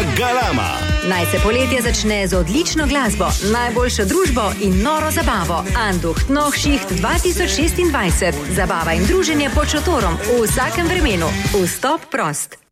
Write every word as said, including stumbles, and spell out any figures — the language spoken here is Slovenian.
Galama. Naj se poletje začne z odlično glasbo, najboljšo družbo in noro zabavo. Anducht Nohšicht dva tisoč šestindvajset. Zabava in druženje pod šotorom v vsakem vremenu. Vstop prost.